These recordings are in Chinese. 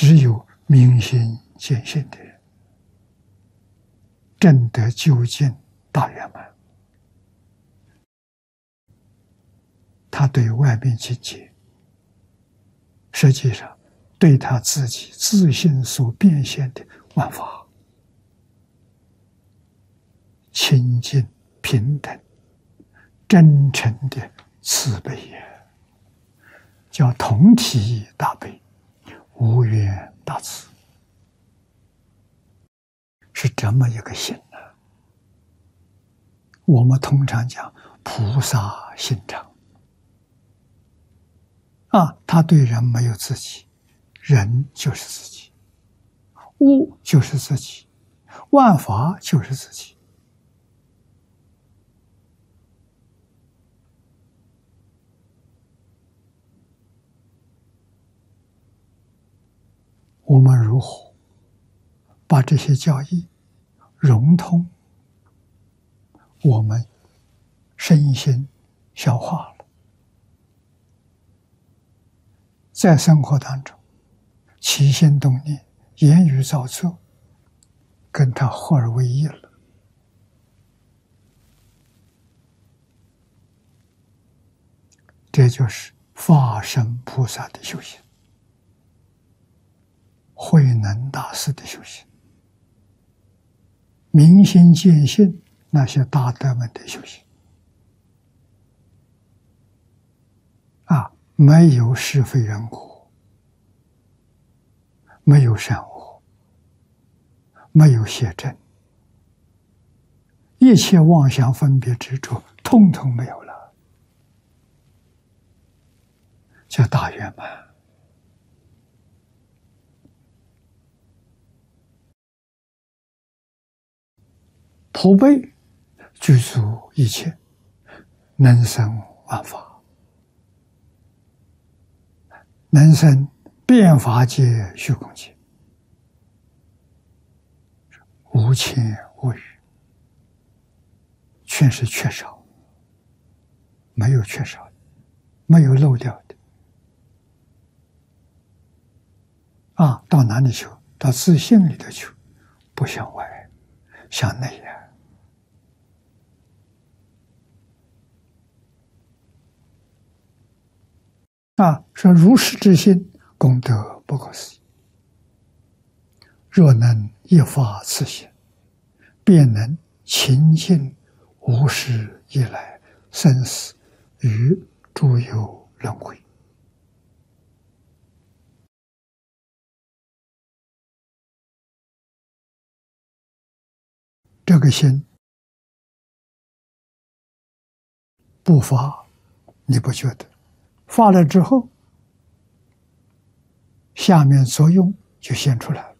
只有明心见性的人，证得究竟大圆满。他对外面境界，实际上对他自己自性所变现的万法，清净平等、真诚的慈悲也，叫同体大悲、无缘大慈，是这么一个心呢。我们通常讲菩萨心肠他对人没有自己，人就是自己，物就是自己，万法就是自己。我们如何把这些教义融通我们身心消化了，在生活当中起心动念、言语造作跟它合而为一了，这就是法身菩萨的修行，慧能大师的修行，明心见性那些大德们的修行没有是非人我，没有善恶，没有邪正，一切妄想分别执着统统没有了，叫大圆满。普被具足一切，能生万法，能生变法界、虚空界，无欠无余，全是缺少，没有缺少的，没有漏掉的。到哪里求？到自性里头求，不向外，向内说如是之心，功德不可思议。若能一发此心，便能清净无始以来生死与诸有轮回。这个心不发，你不觉得？发了之后，下面作用就现出来了。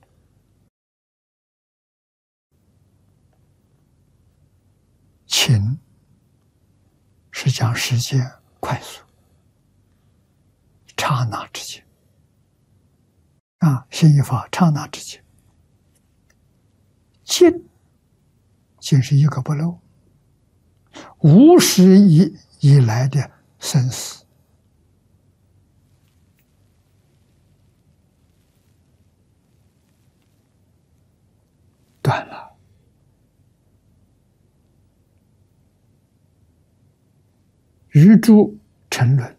勤是讲时间快速，刹那之间心一发，刹那之间。净是一个不漏，无始以来的生死断了。余诸沉沦，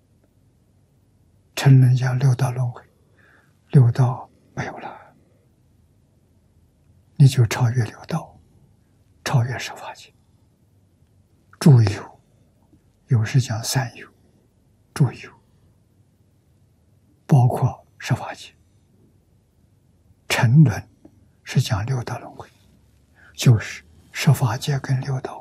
沉沦讲六道轮回，六道没有了，你就超越六道，超越十法界。诸有，有时讲三有，诸有包括十法界。沉沦是讲六道轮回，就是十法界跟六道。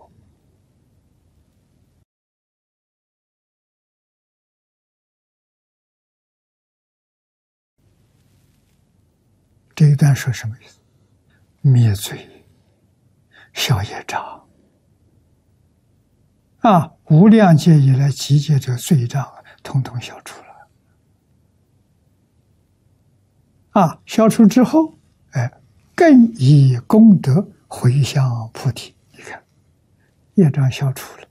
这一段说什么意思？灭罪、消业障无量劫以来集结这罪障，统统消除了。消除之后，更以功德回向菩提。你看，业障消除了，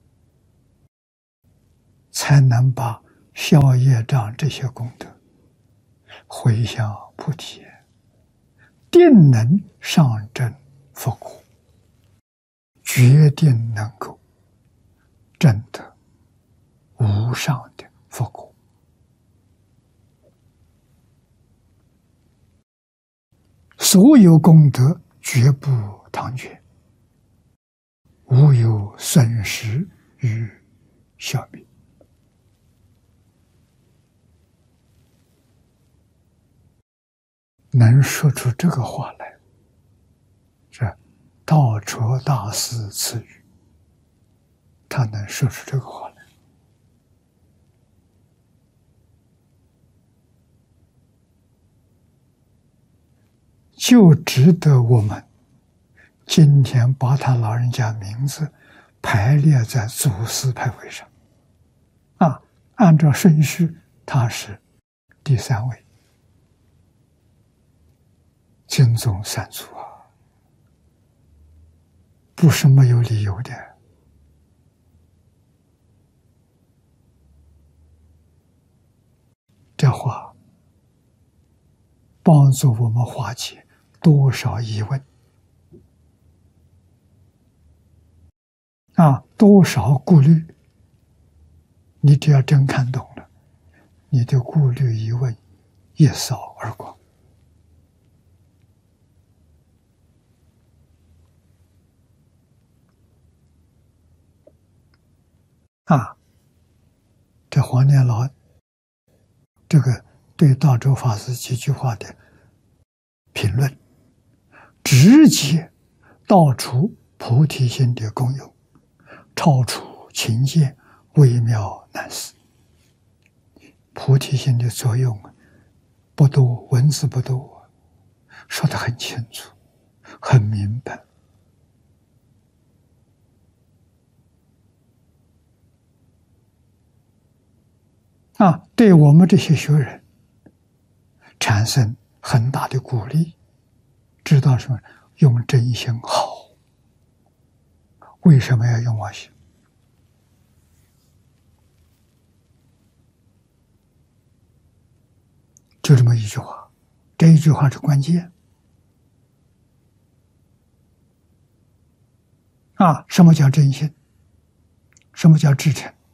才能把消业障这些功德回向菩提，定能上证佛果，决定能够证得无上的佛果。所有功德绝不唐捐，无有损失与消灭。能说出这个话来，是道绰大师赐予，他能说出这个话来，就值得我们今天把他老人家名字排列在祖师牌位上。按照顺序，他是第3位，经宗三祖啊，不是没有理由的。这话帮助我们化解多少疑问多少顾虑。你只要真看懂了，你的顾虑疑问一扫而光。这黄念老这个对道州法师几句话的评论，直接道出菩提心的功用，超出情见，微妙难思。菩提心的作用不多，文字不多，说得很清楚，很明白。对我们这些学人产生很大的鼓励，知道什么？用真心好。为什么要用妄心？就这么一句话，这一句话是关键。什么叫真心？什么叫至诚？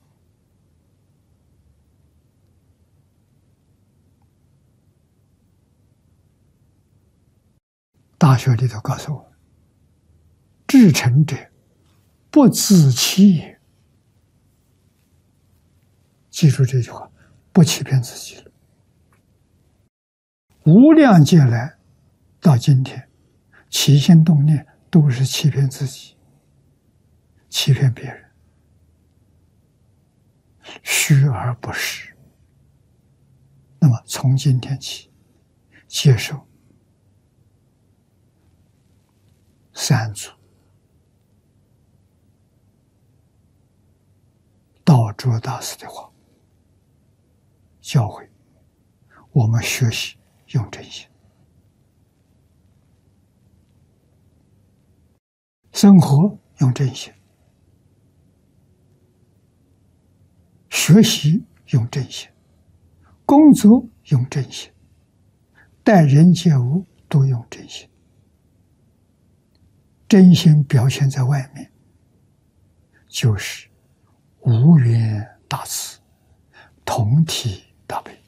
大学里头告诉我，至诚者，不自欺也。记住这句话，不欺骗自己了。无量劫来到今天，起心动念都是欺骗自己，欺骗别人，虚而不实。那么从今天起，接受三祖道卓大师的话，教诲我们学习用真心，生活用真心，学习用真心，工作用真心，待人接物都用真心。真心表现在外面，就是无缘大慈，同体大悲。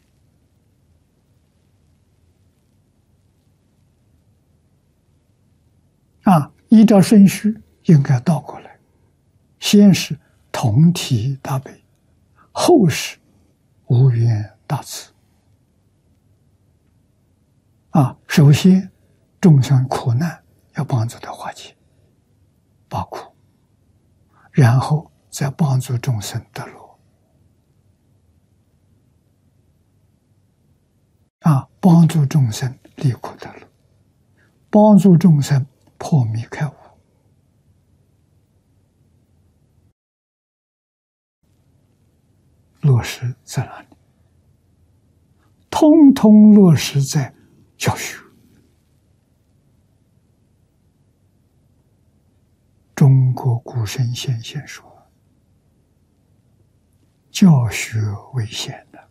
依照顺序应该倒过来，先是同体大悲，后是无缘大慈。首先众生苦难要帮助他化解拔苦，然后再帮助众生得乐。帮助众生离苦得乐，帮助众生破迷开悟。落实在哪里？通通落实在教学。中国古圣先贤说：教学为先，